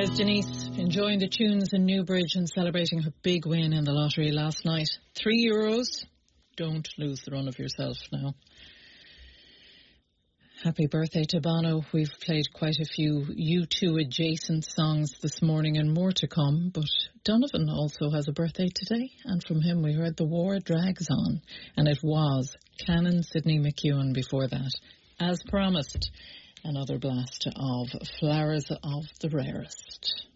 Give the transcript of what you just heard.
There's Denise enjoying the tunes in Newbridge and celebrating her big win in the lottery last night. €3. Don't lose the run of yourself now. Happy birthday to Bono. We've played quite a few U2 adjacent songs this morning and more to come, but Donovan also has a birthday today, and from him we heard The War Drags On, and it was Canon Sidney McEwen before that. As promised, another blast of Flowers of the Rarest.